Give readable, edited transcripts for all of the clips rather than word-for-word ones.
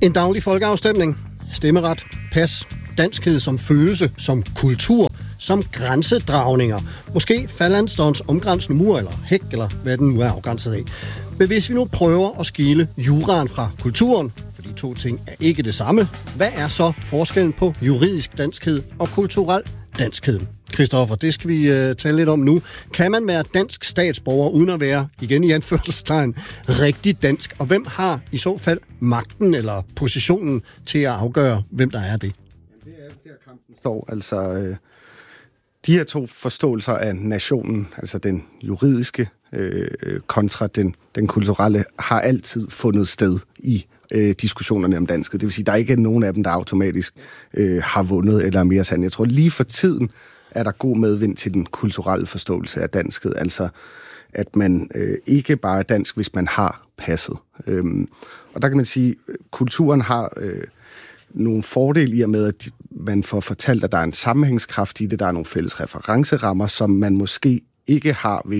En daglig folkeafstemning, stemmeret, pas, danskhed som følelse, som kultur, som grænsedragninger. Måske Fallandstorns omgrænsende mur eller hæk, eller hvad den nu er afgrænset af. Men hvis vi nu prøver at skille juraen fra kulturen, for de to ting er ikke det samme, hvad er så forskellen på juridisk danskhed og kulturel danskhed? Christoffer, det skal vi tale lidt om nu. Kan man være dansk statsborger uden at være, igen i anførselstegn, rigtig dansk? Og hvem har i så fald magten eller positionen til at afgøre, hvem der er det? Det er der kampen står. Altså, de her to forståelser af nationen, altså den juridiske kontra den kulturelle, har altid fundet sted i diskussionerne om danskhed. Det vil sige, der er ikke nogen af dem, der automatisk har vundet eller er mere sand. Jeg tror lige for tiden er der god medvind til den kulturelle forståelse af danskhed. Altså, at man ikke bare er dansk, hvis man har passet. Og der kan man sige, at kulturen har nogle fordele i og med, at man får fortalt, at der er en sammenhængskraft i det, der er nogle fælles referencerammer, som man måske ikke har ved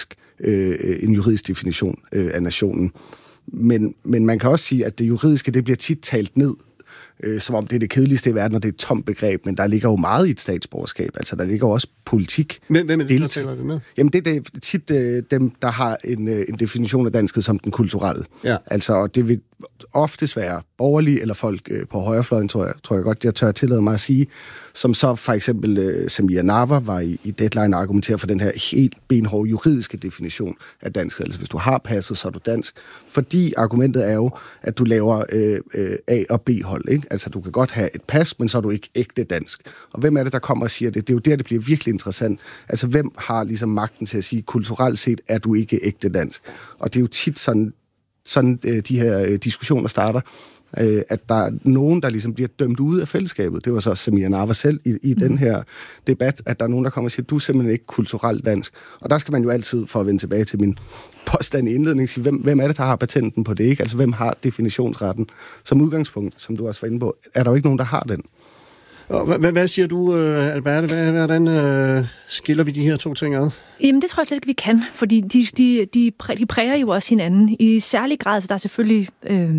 en juridisk definition af nationen. Men man kan også sige, at det juridiske, det bliver tit talt ned, som om det er det kedeligste i verden, og det er et tomt begreb, men der ligger jo meget i et statsborgerskab. Altså, der ligger jo også politik. Hvem er det, der tæller det med? Jamen, det er tit dem, der har en definition af danskhed som den kulturelle. Ja. Altså, og det vil oftest være borgerlige eller folk på højrefløjen, tror jeg godt, jeg tør tillade mig at sige, som så for eksempel Samir Nawa var i Deadline og argumenterer for den her helt benhårde juridiske definition af danskhed. Altså, hvis du har passet, så er du dansk. Fordi argumentet er jo, at du laver A- og B-hold, ikke? Altså, du kan godt have et pas, men så er du ikke ægte dansk. Og hvem er det, der kommer og siger det? Det er jo der, det bliver virkelig interessant. Altså, hvem har ligesom magten til at sige, kulturelt set er du ikke ægte dansk? Og det er jo tit sådan de her diskussioner starter, at der er nogen, der ligesom bliver dømt ude af fællesskabet. Det var så Samir Nawa selv i den her debat, at der er nogen, der kommer og siger, du er simpelthen ikke kulturelt dansk. Og der skal man jo altid, for at vende tilbage til min påstand i indledning, sige, hvem er det, der har patenten på det, ikke? Altså, hvem har definitionsretten? Som udgangspunkt, som du også var inde på, er der jo ikke nogen, der har den. Og hvad siger du, Alberte? Hvordan skiller vi de her to ting ad? Jamen, det tror jeg slet ikke, vi kan, fordi de præger jo også hinanden. I særlig grad, så der er selvfølgelig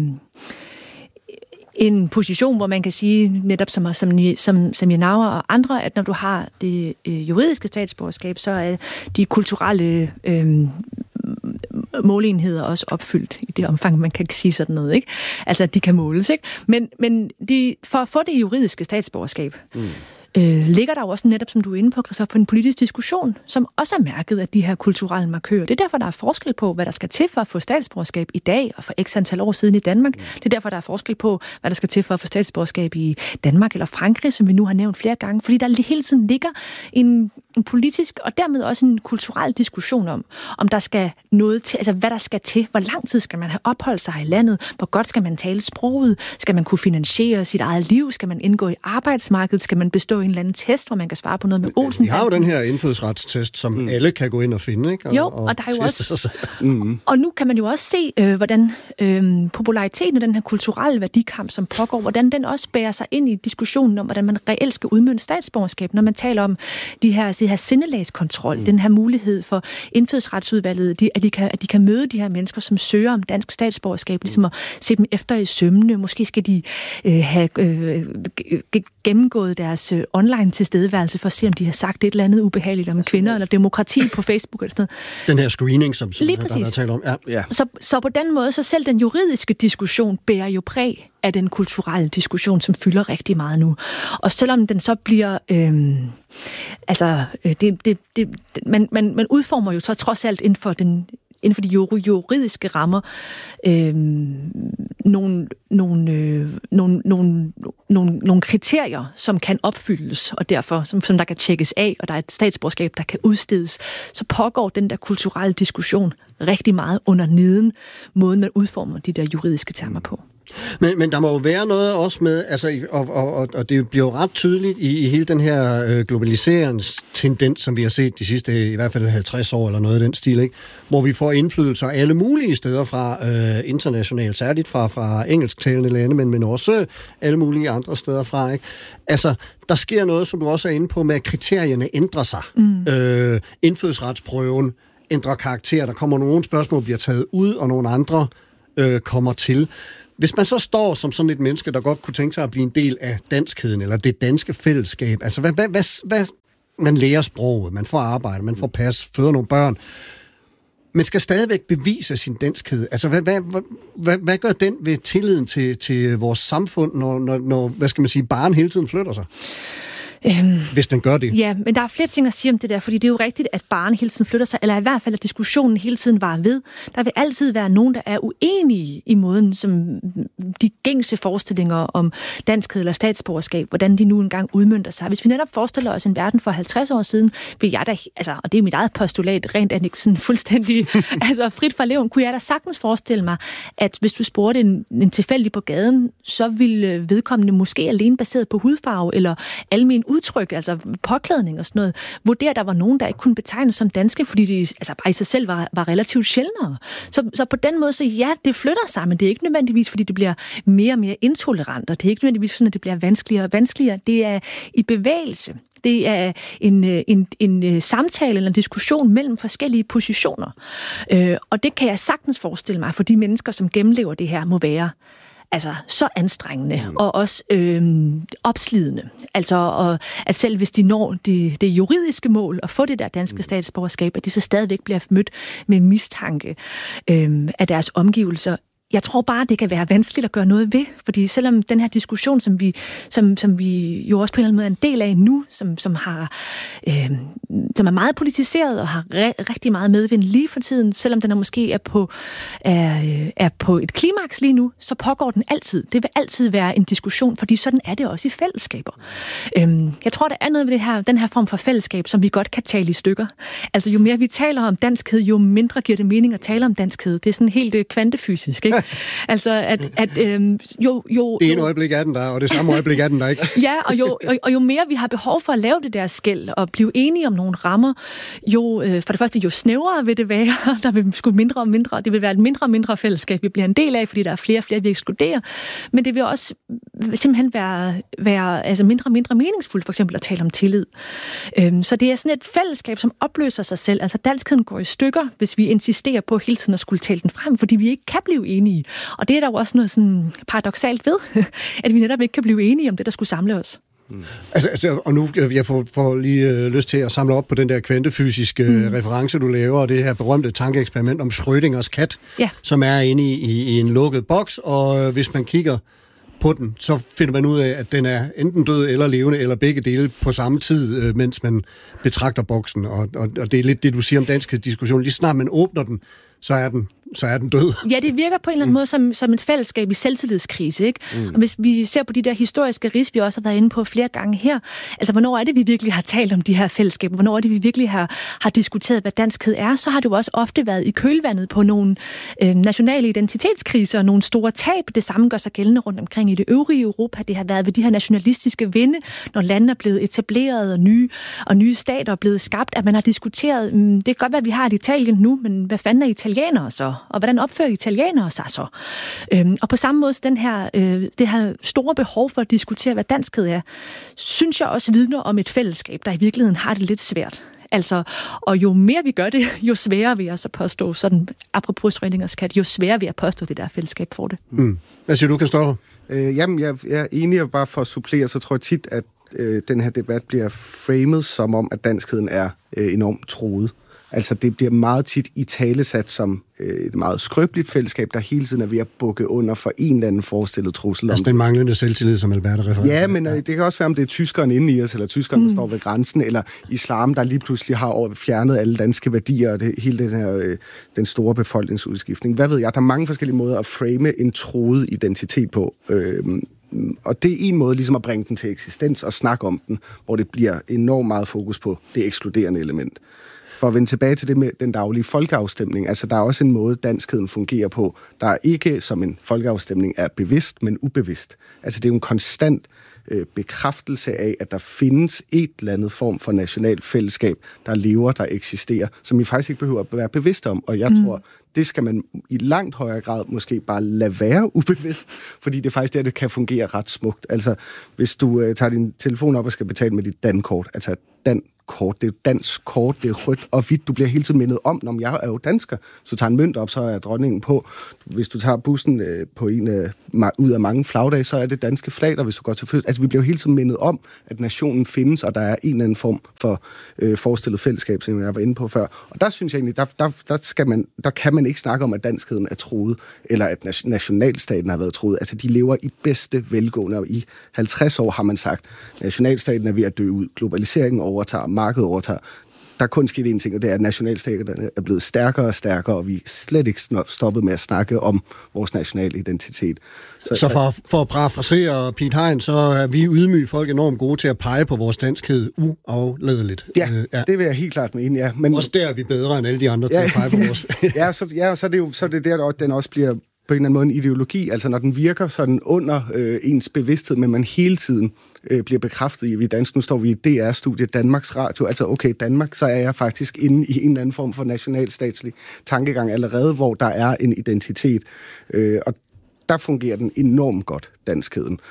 en position, hvor man kan sige, netop som Samir Nawa og andre, at når du har det juridiske statsborgerskab, så er de kulturelle måleenheder også opfyldt i det omfang, man kan sige sådan noget, ikke? Altså, at de kan måles, ikke? Men for at få det juridiske statsborgerskab, ligger der jo også netop, som du er inde på, Christoffer, en politisk diskussion, som også er mærket af de her kulturelle markører. Det er derfor, der er forskel på, hvad der skal til for at få statsborgerskab i dag, og for x antal år siden i Danmark. Det er derfor, der er forskel på, hvad der skal til for at få statsborgerskab i Danmark eller Frankrig, som vi nu har nævnt flere gange. Fordi der hele tiden ligger en politisk, og dermed også en kulturel diskussion om der skal noget til, altså hvad der skal til, hvor lang tid skal man have opholdt sig i landet, hvor godt skal man tale sproget, skal man kunne finansiere sit eget liv, skal man indgå i arbejdsmarkedet, skal man bestå en eller anden test, hvor man kan svare på noget med Olsen. Vi har jo den her indfødsretstest, som alle kan gå ind og finde, ikke? Og der er jo også. Og nu kan man jo også se, hvordan populariteten af den her kulturelle værdikamp, som pågår, hvordan den også bærer sig ind i diskussionen om, hvordan man reelt skal udmønte statsborgerskab, når man taler om det her sindelagskontrol, den her mulighed for indfødsretsudvalget, at de kan møde de her mennesker, som søger om dansk statsborgerskab, ligesom at se dem efter i sømmene. Måske skal de have gennemgået deres online tilstedeværelse for at se, om de har sagt et eller andet ubehageligt om kvinder eller demokrati på Facebook eller sådan noget. Den her screening, som der taler om. Ja. Så på den måde, så selv den juridiske diskussion bærer jo præg af den kulturelle diskussion, som fylder rigtig meget nu. Og selvom den så bliver... man udformer jo så trods alt inden for de juridiske rammer nogle kriterier, som kan opfyldes, og derfor, som der kan tjekkes af, og der er et statsborgerskab, der kan udstedes, så pågår den der kulturelle diskussion rigtig meget under neden måden, man udformer de der juridiske termer på. Men der må jo være noget også med, altså, og det bliver jo ret tydeligt i hele den her globaliseringstendens, som vi har set de sidste i hvert fald 50 år eller noget af den stil, ikke? Hvor vi får indflydelser alle mulige steder fra internationalt, særligt fra engelsktalende lande, men også alle mulige andre steder fra, ikke? Altså, der sker noget, som du også er inde på, med at kriterierne ændrer sig. Indfødsretsprøven ændrer karakter. Der kommer nogle spørgsmål, bliver taget ud, og nogle andre kommer til. Hvis man så står som sådan et menneske, der godt kunne tænke sig at blive en del af danskheden, eller det danske fællesskab, altså hvad man lærer sproget, man får arbejde, man får pas, føder nogle børn, men skal stadigvæk bevise sin danskhed. Altså, hvad gør den ved tilliden til vores samfund, når hvad skal man sige, barn hele tiden flytter sig? Hvis den gør det. Ja, men der er flere ting at sige om det der, fordi det er jo rigtigt, at barn hele tiden flytter sig, eller i hvert fald, at diskussionen hele tiden var ved. Der vil altid være nogen, der er uenige i måden, som de gængse forestillinger om danskhed eller statsborgerskab, hvordan de nu engang udmønter sig. Hvis vi netop forestiller os en verden for 50 år siden, vil jeg da, altså, og det er mit eget postulat, rent sådan fuldstændig altså frit fra leveren, kunne jeg da sagtens forestille mig, at hvis du spurgte en tilfældig på gaden, så ville vedkommende måske alene baseret på hudfarve eller almen udtryk, altså påklædning og sådan noget, vurderer, der var nogen, der ikke kunne betegnes som danske, fordi de altså bare i sig selv var relativt sjældnere. Så på den måde, så ja, det flytter sig, men det er ikke nødvendigvis, fordi det bliver mere og mere intolerant, og det er ikke nødvendigvis sådan, at det bliver vanskeligere og vanskeligere. Det er i bevægelse. Det er en samtale eller en diskussion mellem forskellige positioner. Og det kan jeg sagtens forestille mig, for de mennesker, som gennemlever det her, må være altså så anstrengende og også opslidende. Altså, at selv hvis de når det juridiske mål at få det der danske statsborgerskab, at de så stadigvæk bliver mødt med mistanke af deres omgivelser. Jeg tror bare, det kan være vanskeligt at gøre noget ved, fordi selvom den her diskussion, som vi jo også på en eller anden måde er en del af nu, som er meget politiseret og har rigtig meget medvind lige for tiden, selvom den måske er på et klimaks lige nu, så pågår den altid. Det vil altid være en diskussion, fordi sådan er det også i fællesskaber. Jeg tror, der er noget ved den her form for fællesskab, som vi godt kan tale i stykker. Altså jo mere vi taler om danskhed, jo mindre giver det mening at tale om danskhed. Det er sådan helt kvantefysisk, ikke? Altså, det ene øjeblik er den der, og det samme øjeblik er den der ikke. Ja, og jo mere vi har behov for at lave det der skel, og blive enige om nogle rammer, for det første, jo snævrere vil det være, der vil sgu mindre og mindre, det vil være et mindre og mindre fællesskab, vi bliver en del af, fordi der er flere og flere, vi ekskluderer, men det vil også simpelthen være altså mindre og mindre meningsfuldt, for eksempel at tale om tillid. Så det er sådan et fællesskab, som opløser sig selv. Altså danskheden går i stykker, hvis vi insisterer på hele tiden at skulle tale den frem, fordi vi ikke kan blive enige. Og det er der jo også noget sådan paradoksalt ved, at vi netop ikke kan blive enige om det, der skulle samle os. Altså, og nu jeg får lige lyst til at samle op på den der kvantefysiske reference, du laver, og det her berømte tankeeksperiment om Schrödingers kat, som er inde i en lukket boks, og hvis man kigger på den, så finder man ud af, at den er enten død eller levende, eller begge dele på samme tid, mens man betragter boksen. Og det er lidt det, du siger om dansk diskussion. Lige snart man åbner den, så er den død. Ja, det virker på en eller anden måde som et fællesskab i selvtillidskrise, ikke? Og hvis vi ser på de der historiske ris, vi også har været inde på flere gange her, altså hvornår er det, vi virkelig har talt om de her fællesskaber? Hvornår er det, vi virkelig har diskuteret, hvad danskhed er? Så har det jo også ofte været i kølvandet på nogle nationale identitetskriser og nogle store tab. Det samme gør sig gældende rundt omkring i det øvrige Europa. Det har været ved de her nationalistiske vinde, når landene er blevet etableret og nye stater er blevet skabt, at man har diskuteret, det kan godt være, at vi har et Italien nu, men hvad fanden er italienere så? Og hvordan opfører italienere sig så? Og på samme måde, det her store behov for at diskutere, hvad danskhed er, synes jeg også vidner om et fællesskab, der i virkeligheden har det lidt svært. Altså, og jo mere vi gør det, jo sværere vil jeg så påstå, sådan apropos Schrödingers kat, jo sværere vil jeg påstå, det der fællesskab får det. Hvad siger du, Kristoffer? Jamen, jeg er enig, og bare for at supplere, så tror jeg tit, at den her debat bliver framet som om, at danskheden er enormt truet. Altså, det bliver meget tit italesat som et meget skrøbeligt fællesskab, der hele tiden er ved at bukke under for en eller anden forestillet trussel. Altså den manglende selvtillid, som Albert refererer. Ja, men det kan også være, om det er tyskeren inde i os, eller tyskeren, der står ved grænsen, eller islam, der lige pludselig har fjernet alle danske værdier, og hele den store befolkningsudskiftning. Hvad ved jeg? Der er mange forskellige måder at frame en truet identitet på. Og det er en måde ligesom at bringe den til eksistens og snakke om den, hvor det bliver enormt meget fokus på det ekskluderende element. For at vende tilbage til det med den daglige folkeafstemning, altså der er også en måde, danskheden fungerer på, der ikke som en folkeafstemning er bevidst, men ubevidst. Altså det er jo en konstant bekræftelse af, at der findes et eller andet form for nationalt fællesskab, der lever, der eksisterer, som I faktisk ikke behøver at være bevidste om. Og jeg tror, det skal man i langt højere grad måske bare lade være ubevidst, fordi det er faktisk det kan fungere ret smukt. Altså hvis du tager din telefon op og skal betale med dit dankort, altså kort. Det er et dansk kort, det er rødt og hvidt. Du bliver hele tiden mindet om, når jeg er jo dansker. Så du tager en mønt op, så er dronningen på. Hvis du tager bussen på ud af mange flagdage, så er det danske flag, der hvis du går til fødsel. Altså, vi bliver hele tiden mindet om, at nationen findes, og der er en eller anden form for forestillet fællesskab, som jeg var inde på før. Og der synes jeg egentlig, der kan man ikke snakke om, at danskheden er truet, eller at nationalstaten har været truet. Altså, de lever i bedste velgående, og i 50 år har man sagt, at nationalstaten er ved at dø ud. Globaliseringen overtager, markedet overtager. Der er kun sket en ting, og det er, at nationalstaterne er blevet stærkere og stærkere, og vi er slet ikke stoppet med at snakke om vores nationale identitet. Så for at parafrasere Piet Hein, så er vi ydmyge folk enormt gode til at pege på vores danskhed uafladeligt. Ja, det vil jeg helt klart mene, ja. Men også der er vi bedre end alle de andre til at pege på vores. så er det der, den også bliver på en eller anden måde en ideologi, altså når den virker sådan under ens bevidsthed, men man hele tiden bliver bekræftet i, at vi er dansk. Nu står vi i DR-studiet Danmarks Radio, altså okay, Danmark, så er jeg faktisk inde i en eller anden form for nationalstatslig tankegang allerede, hvor der er en identitet, og der fungerer den enormt godt, danskheden.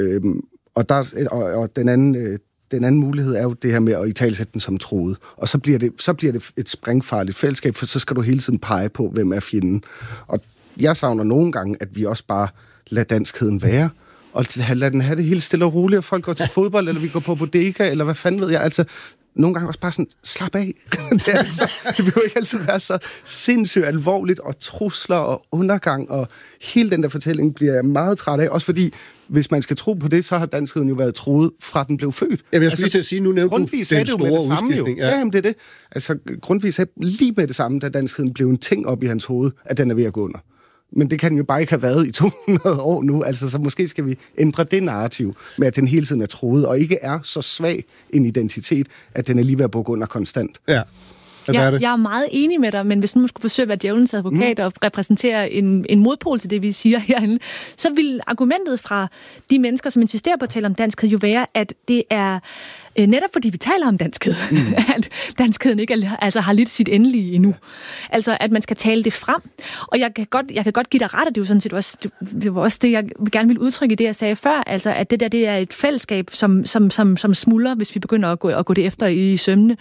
Og den anden mulighed er jo det her med at italesætte den som truet. Og så bliver det et sprængfarligt fællesskab, for så skal du hele tiden pege på, hvem er fjenden. Og jeg savner nogle gange, at vi også bare lader danskheden være, og lader den have det helt stille og roligt, og folk går til fodbold, eller vi går på bodega, eller hvad fanden ved jeg, altså nogle gange også bare sådan, slap af. Det vil jo ikke altid være så sindssygt alvorligt, og trusler og undergang, og hele den der fortælling bliver jeg meget træt af, også fordi, hvis man skal tro på det, så har danskheden jo været truet, fra den blev født. Jeg skulle lige til at sige, nu nævnte du den store udskiftning. Ja, jamen det er det. Altså, grundvis er lige med det samme, da danskheden blev en ting op i hans hoved, at den er ved at gå under. Men det kan den jo bare ikke have været i 200 år nu, altså så måske skal vi ændre det narrativ med, at den hele tiden er truet, og ikke er så svag en identitet, at den er lige ved at bukke under konstant. Ja. Jeg er meget enig med dig, men hvis nu skulle forsøge at være djævelens advokat og repræsentere en modpol til det, vi siger herinde, så vil argumentet fra de mennesker, som insisterer på at tale om danskhed, jo være, at det er netop fordi vi taler om danskhed, at danskheden ikke har lidt sit endelige endnu. Altså, at man skal tale det frem. Og jeg kan godt give dig ret, og det er jo sådan set også, det var også det, jeg gerne ville udtrykke i det, jeg sagde før, altså, at det der, det er et fællesskab, som smuldrer, hvis vi begynder at gå det efter i sømne.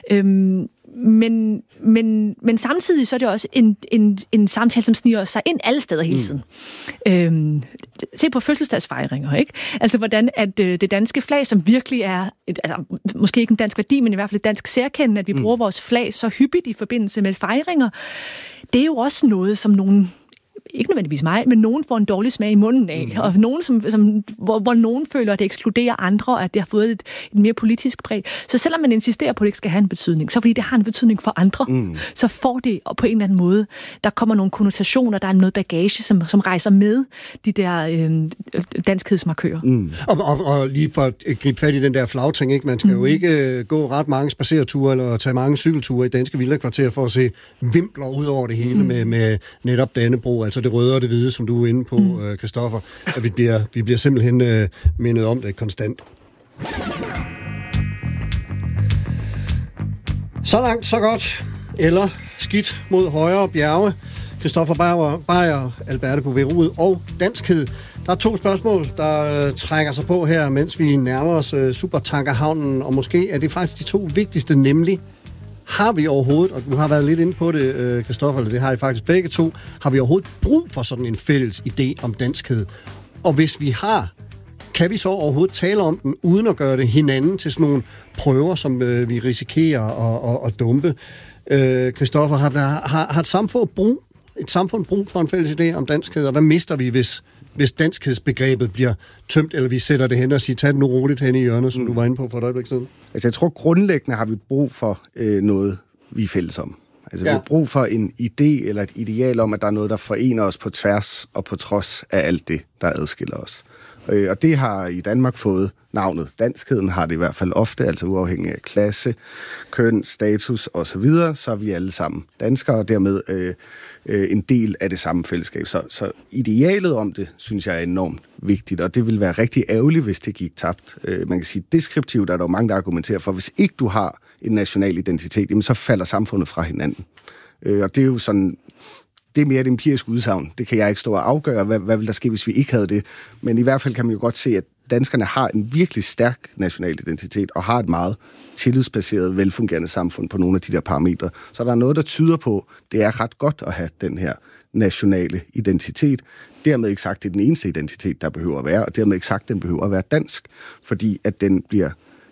Men samtidig så er det også en samtale, som sniger sig ind alle steder hele tiden. Se på fødselsdagsfejringer, ikke? Altså, hvordan at det danske flag, som virkelig er, måske ikke en dansk værdi, men i hvert fald et dansk særkende, at vi bruger vores flag så hyppigt i forbindelse med fejringer, det er jo også noget, som nogen, ikke nødvendigvis mig, men nogen får en dårlig smag i munden af, og nogen, hvor nogen føler, at det ekskluderer andre, og at det har fået et mere politisk præg. Så selvom man insisterer på, at det ikke skal have en betydning, så fordi det har en betydning for andre, så får det på en eller anden måde, der kommer nogle konnotationer, der er noget bagage, som rejser med de der danskhedsmarkører. Og lige for at gribe fat i den der flagting, ikke? Man skal jo ikke gå ret mange spacereture eller tage mange cykelture i danske villakvarterer for at se vimpler ud over det hele med netop Dannebrog, altså det røde og det hvide, som du er inde på, Christoffer, at vi bliver simpelthen mindet om det konstant. Så langt, så godt. Eller skidt mod højere bjerge. Christoffer Beyer, Alberte Bouvet og danskhed. Der er 2 spørgsmål, der trækker sig på her, mens vi nærmer os supertankerhavnen, og måske er det faktisk de 2 vigtigste, nemlig har vi overhovedet, og du har været lidt inde på det, Christoffer, eller det har I faktisk begge 2, har vi overhovedet brug for sådan en fælles idé om danskhed? Og hvis vi har, kan vi så overhovedet tale om den, uden at gøre det hinanden til sådan nogle prøver, som vi risikerer at dumpe? Christoffer, har et samfund brug for en fælles idé om danskhed, og hvad mister vi, hvis danskhedsbegrebet bliver tømt, eller vi sætter det hen og siger, tag det nu roligt hen i hjørnet, som du var inde på for et øjeblik siden? Altså, jeg tror grundlæggende har vi brug for noget, vi er fælles om. Altså, vi har brug for en idé eller et ideal om, at der er noget, der forener os på tværs og på trods af alt det, der adskiller os. Og det har i Danmark fået navnet danskheden, har det i hvert fald ofte, altså uafhængig af klasse, køn, status osv., så er vi alle sammen danskere, og dermed en del af det samme fællesskab. Så idealet om det, synes jeg er enormt vigtigt, og det vil være rigtig ærgerligt, hvis det gik tabt. Man kan sige, deskriptivt er der jo mange, der argumenterer for, hvis ikke du har en national identitet, jamen så falder samfundet fra hinanden. Og det er jo sådan, det er mere et empirisk udsagn. Det kan jeg ikke stå og afgøre, hvad vil der ske, hvis vi ikke havde det. Men i hvert fald kan man jo godt se, at danskerne har en virkelig stærk national identitet, og har et meget tillidsbaseret, velfungerende samfund på nogle af de der parametre. Så der er noget, der tyder på, det er ret godt at have den her nationale identitet. Dermed ikke sagt, det er den eneste identitet, der behøver at være, og dermed ikke sagt, at den behøver at være dansk, fordi at den bliver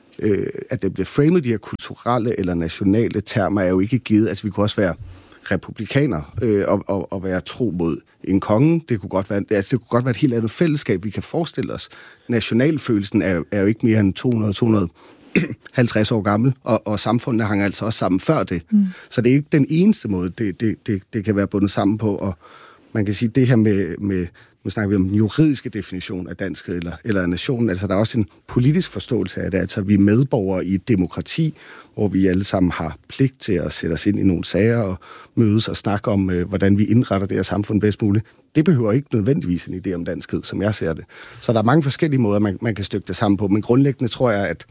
framet, de her kulturelle eller nationale termer, er jo ikke givet. Altså, vi kunne også være republikaner og være tro mod en konge. Det kunne godt være et helt andet fællesskab, vi kan forestille os. Nationalfølelsen er jo ikke mere end 200-250 år gammel, og samfundene hænger altså også sammen før det. Så det er ikke den eneste måde, det kan være bundet sammen på, og man kan sige, det her med nu snakker vi om den juridiske definition af danskhed eller nationen, altså der er også en politisk forståelse af det, altså vi er medborgere i et demokrati, hvor vi alle sammen har pligt til at sætte os ind i nogle sager og mødes og snakke om, hvordan vi indretter det her samfund bedst muligt. Det behøver ikke nødvendigvis en idé om danskhed, som jeg ser det. Så der er mange forskellige måder, man kan stykke det sammen på, men grundlæggende tror jeg, at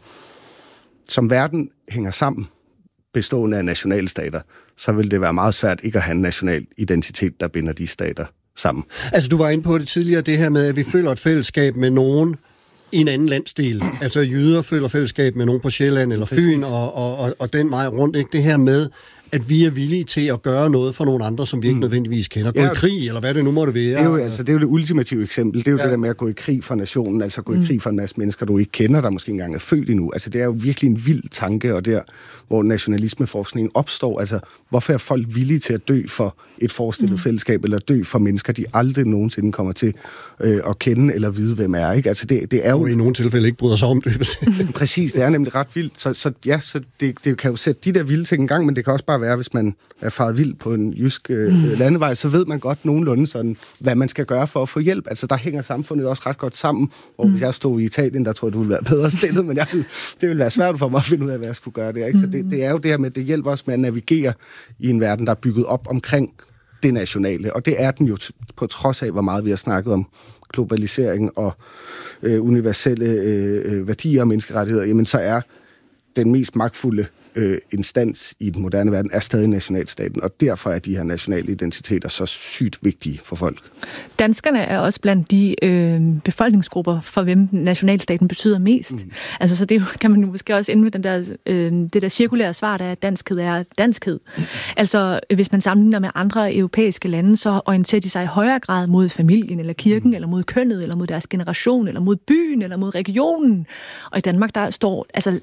som verden hænger sammen, bestående af nationalstater, så vil det være meget svært ikke at have en national identitet, der binder de stater sammen. Altså, du var inde på det tidligere, det her med, at vi føler et fællesskab med nogen i en anden landsdel. Altså, jyder føler fællesskab med nogen på Sjælland eller Fyn, og den vej rundt, ikke? Det her med, at vi er villige til at gøre noget for nogle andre, som vi ikke nødvendigvis kender. Gå i krig, eller hvad det nu måtte være. Det er jo det ultimative eksempel. Det er jo det der med at gå i krig for nationen, altså gå i krig for en masse mennesker, du ikke kender, der måske engang er født endnu. Altså, det er jo virkelig en vild tanke, og der, hvor nationalismeforskningen opstår. Altså, hvorfor er folk villige til at dø for et forestillet fællesskab, eller dø for mennesker, de aldrig nogensinde kommer til at kende eller vide, hvem er, ikke? Altså, det er jo... Og i nogle tilfælde ikke bryder sig om det. Præcis, det er nemlig ret vildt. Så det kan jo sætte de der vilde ting en gang, men det kan også bare være, hvis man er faret vild på en jysk landevej, så ved man godt nogenlunde sådan, hvad man skal gøre for at få hjælp. Altså, der hænger samfundet også ret godt sammen. Og hvis jeg stod i Italien, der tror jeg, du ville være bedre stillet, men det ville være svært for mig at finde ud af, hvad jeg skulle gøre der, ikke? Så det er jo det her med, det hjælper os med at navigere i en verden, der er bygget op omkring det nationale. Og det er den jo på trods af, hvor meget vi har snakket om globalisering og universelle værdier og menneskerettigheder, jamen så er den mest magtfulde instans i den moderne verden er stadig nationalstaten, og derfor er de her nationale identiteter så sygt vigtige for folk. Danskerne er også blandt de befolkningsgrupper, for hvem nationalstaten betyder mest. Altså, så det kan man jo måske også ende med det der cirkulære svar, der er, at danskhed er danskhed. Altså, hvis man sammenligner med andre europæiske lande, så orienterer de sig i højere grad mod familien, eller kirken, eller mod kønnet, eller mod deres generation, eller mod byen, eller mod regionen. Og i Danmark, der står altså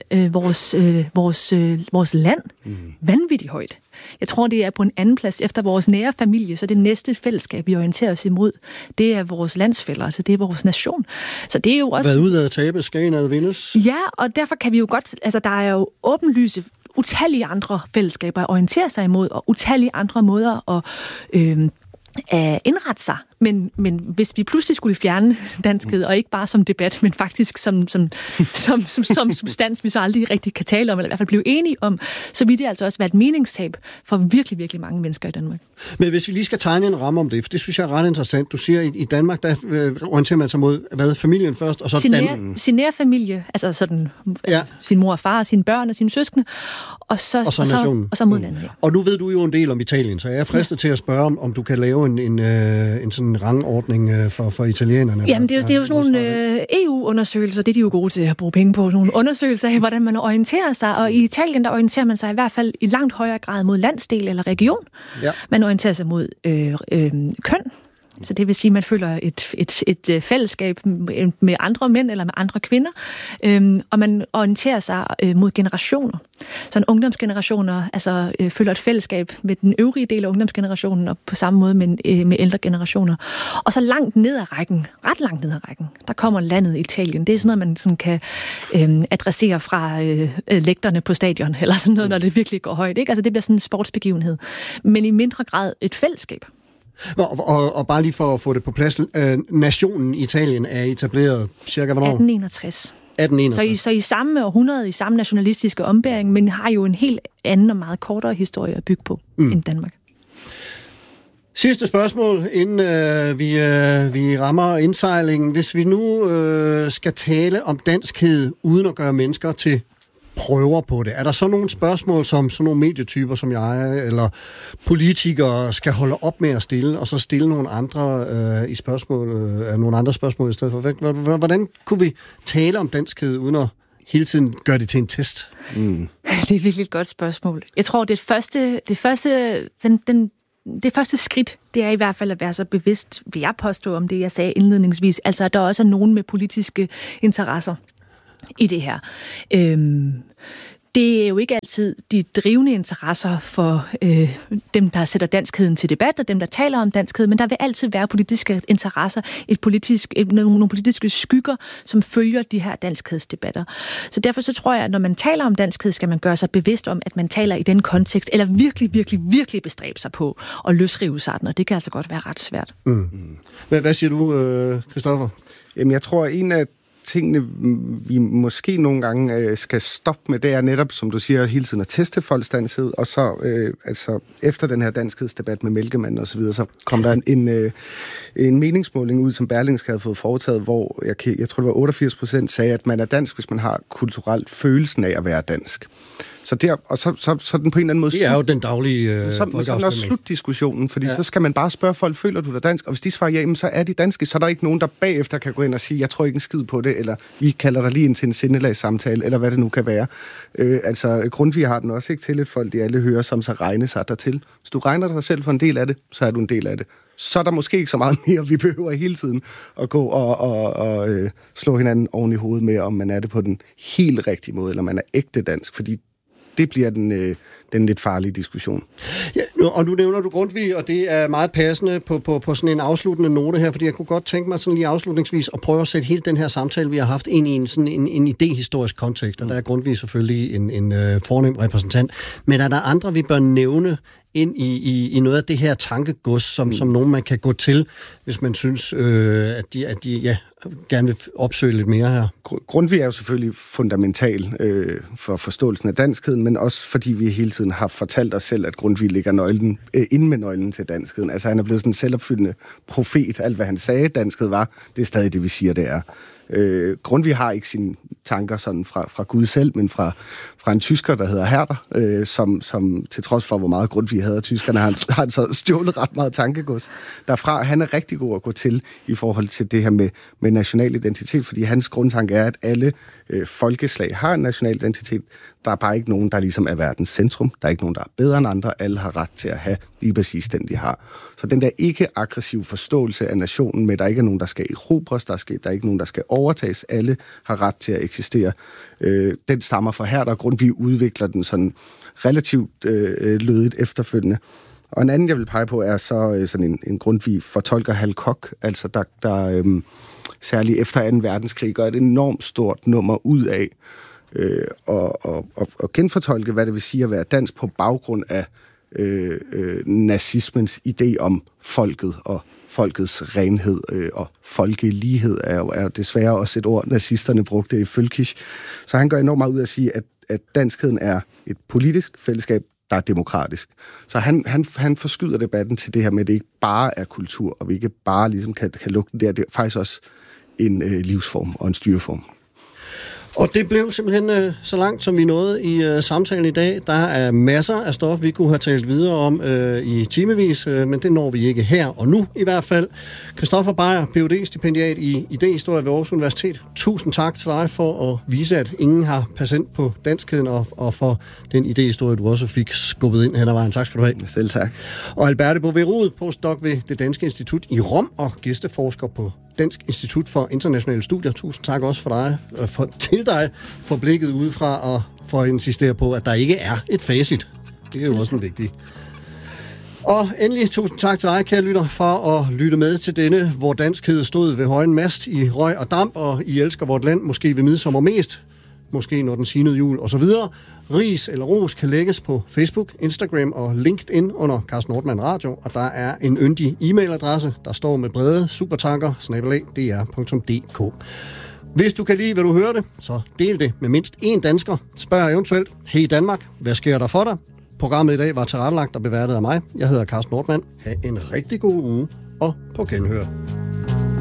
vores land vanvittigt højt. Jeg tror, det er på en anden plads efter vores nære familie, så det næste fællesskab, vi orienterer os imod, det er vores landsfæller, altså det er vores nation. Så det er jo også... Hvad ud af tabes, skal en af vindes? Ja, og derfor kan vi jo godt... Altså, der er jo åbenlyse utallige andre fællesskaber at orientere sig imod, og utallige andre måder at indrette sig. Men hvis vi pludselig skulle fjerne danskhed, og ikke bare som debat, men faktisk som substans, vi så aldrig rigtig kan tale om, eller i hvert fald blive enige om, så vil det altså også være et meningstab for virkelig, virkelig mange mennesker i Danmark. Men hvis vi lige skal tegne en ramme om det, for det synes jeg er ret interessant. Du siger, at i Danmark, der orienterer man sig mod familien først, og så sin nære familie, altså sådan sin mor og far, sine børn og sine søskende, og så nationen. Og så mod landet. Og nu ved du jo en del om Italien, så jeg er fristet til at spørge, om du kan lave en sådan rangordning for italienerne. Jamen, det er jo sådan nogle EU-undersøgelser, det er de jo gode til at bruge penge på, nogle undersøgelser af, hvordan man orienterer sig, og i Italien, der orienterer man sig i hvert fald i langt højere grad mod landsdel eller region. Ja. Man orienterer sig mod køn. Så det vil sige, at man føler et fællesskab med andre mænd eller med andre kvinder, og man orienterer sig mod generationer. Så en ungdomsgenerationer altså, føler et fællesskab med den øvrige del af ungdomsgenerationen, og på samme måde med ældre generationer. Og så langt ned ad rækken, ret langt ned ad rækken, der kommer landet Italien. Det er sådan noget, man sådan kan adressere fra lægterne på stadion, eller sådan noget, når det virkelig går højt. Ikke? Altså, det bliver sådan en sportsbegivenhed. Men i mindre grad et fællesskab. Og bare lige for at få det på plads, nationen Italien er etableret cirka hvornår? 1861. Så i samme århundrede, i samme nationalistiske ombæring, men har jo en helt anden og meget kortere historie at bygge på end Danmark. Sidste spørgsmål, inden vi rammer indsejlingen. Hvis vi nu skal tale om danskhed uden at gøre mennesker til prøver på det. Er der så nogle spørgsmål, som sådan nogle medietyper som jeg, eller politikere skal holde op med at stille, og så stille nogle andre nogle andre spørgsmål i stedet for? Hvordan kunne vi tale om danskhed, uden at hele tiden gøre det til en test? Det er virkelig et godt spørgsmål. Jeg tror, det første skridt, det er i hvert fald at være så bevidst, vil jeg påstå om det, jeg sagde indledningsvis. Altså, at der også er nogen med politiske interesser i det her. Det er jo ikke altid de drivende interesser for dem, der sætter danskheden til debat, og dem, der taler om danskhed, men der vil altid være politiske interesser, nogle politiske skygger, som følger de her danskhedsdebatter. Så derfor så tror jeg, at når man taler om danskhed, skal man gøre sig bevidst om, at man taler i den kontekst, eller virkelig bestræbe sig på at løsrive sig den, og det kan altså godt være ret svært. Hvad siger du, Christoffer? Jamen, jeg tror, en af tingene, vi måske nogle gange skal stoppe med, det er netop, som du siger, hele tiden at teste folks danskhed, og så efter den her danskhedsdebat med Mælkemand og så videre, så kom der en meningsmåling ud, som Berlingske havde fået foretaget, hvor jeg tror, det var 88% sagde, at man er dansk, hvis man har kulturelt følelsen af at være dansk. Så den på en eller anden måde... Det er jo den daglige så er også slutdiskussionen, fordi så skal man bare spørge folk, føler du dig dansk? Og hvis de svarer ja, så er de danske, så er der ikke nogen, der bagefter kan gå ind og sige, jeg tror ikke en skid på det, eller vi kalder dig lige ind til en sindelagssamtale, eller hvad det nu kan være. Grundtvig har den også ikke til et folk, de alle hører, som så regne sig dertil. Hvis du regner dig selv for en del af det, så er du en del af det. Så er der måske ikke så meget mere, vi behøver hele tiden at gå og slå hinanden oven i hovedet med, om man er det på den helt rigtige måde, eller man er ægte dansk, fordi det bliver den lidt farlige diskussion. Ja, og nu nævner du Grundtvig, og det er meget passende på sådan en afsluttende note her, fordi jeg kunne godt tænke mig sådan lige afslutningsvis at prøve at sætte hele den her samtale, vi har haft, ind i en idehistorisk kontekst, og der er Grundtvig selvfølgelig en fornem repræsentant. Men er der andre, vi bør nævne ind i noget af det her tankegods, som nogen man kan gå til, hvis man synes, at de gerne vil opsøge lidt mere her? Grundtvig er jo selvfølgelig fundamental for forståelsen af danskheden, men også fordi vi hele tiden har fortalt os selv, at Grundtvig ligger inde med nøglen til danskheden. Altså han er blevet sådan en selvopfyldende profet. Alt hvad han sagde, danskhed var, det er stadig det, vi siger, det er. Grundtvig har ikke sine tanker sådan fra Gud selv, men fra en tysker, der hedder Herder, som til trods for, hvor meget Grundtvig havde af tyskerne, har han så stjålet ret meget tankegods derfra. Han er rigtig god at gå til i forhold til det her med national identitet, fordi hans grundtanke er, at alle folkeslag har en national identitet. Der er bare ikke nogen, der ligesom er verdens centrum. Der er ikke nogen, der er bedre end andre. Alle har ret til at have lige præcis den, de har. Så den der ikke-aggressive forståelse af nationen med, der ikke er nogen, der skal erobres, der er ikke nogen, der skal overtages. Alle har ret til at eksistere. Den stammer fra her, der Grundtvig udvikler den sådan relativt lødigt efterfølgende. Og en anden, jeg vil pege på, er så sådan en Grundtvig fortolker Hal Koch, altså der særligt efter 2. verdenskrig gør et enormt stort nummer ud af og genfortolke, hvad det vil sige at være dansk på baggrund af nazismens idé om folket og folkets renhed og folkelighed er desværre også et ord, nazisterne brugte i Völkisch. Så han gør enormt meget ud af at sige, at danskheden er et politisk fællesskab, der er demokratisk. Så han forskyder debatten til det her med, at det ikke bare er kultur, og vi ikke bare ligesom kan lukke den der. Det er faktisk også en livsform og en styreform. Og det blev simpelthen så langt, som vi nåede i samtalen i dag. Der er masser af stof, vi kunne have talt videre om i timevis, men det når vi ikke her og nu i hvert fald. Christoffer Beyer, Ph.D.-stipendiat i idéhistorie ved Aarhus Universitet. Tusind tak til dig for at vise, at ingen har patent på danskheden, og for den idéhistorie, du også fik skubbet ind hen ad vejen. Tak skal du have. Selv tak. Og Alberte Bouverud, postdoc ved Det Danske Institut i Rom og gæsteforsker på Dansk Institut for Internationale Studier. Tusind tak også til dig for blikket udefra og for at insistere på, at der ikke er et facit. Det er jo også en vigtig. Og endelig tusind tak til dig, kære lytter, for at lytte med til denne, hvor danskhed stod ved højen mast i røg og damp, og I elsker vort land, måske ved midsommer mest, måske når den sinede jul og så videre. Ris eller ros kan lægges på Facebook, Instagram og LinkedIn under Carsten Ortmann Radio, og der er en yndig e-mailadresse, der står med brede supertanker @dr.dk. Hvis du kan lide, hvad du hørte, så del det med mindst én dansker. Spørg eventuelt, hey Danmark, hvad sker der for dig? Programmet i dag var tilrettelagt og beværtet af mig. Jeg hedder Carsten Ortmann. Ha' en rigtig god uge og på genhør.